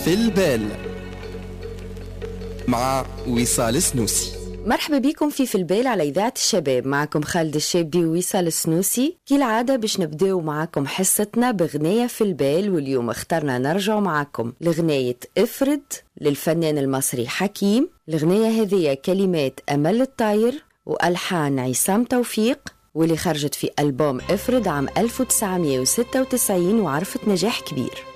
في البال مع وصال السنوسي. مرحبا بكم في البال على إذاعة الشباب. معكم خالد الشابي ووصال السنوسي. كالعادة باش نبداو معكم حصتنا بغنية في البال، واليوم اخترنا نرجع معكم لغنية افرد للفنان المصري حكيم. الغنية هذه كلمات أمل الطاير وألحان عصام توفيق، واللي خرجت في ألبوم افرد عام 1996 وعرفت نجاح كبير.